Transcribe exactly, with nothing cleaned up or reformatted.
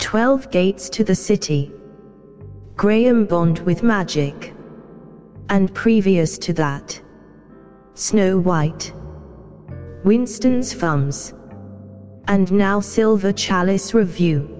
Twelve Gates to the City, Graham Bond with Magic, and previous to that, Snow White, Winston's Thumbs, and now Silver Chalice Review.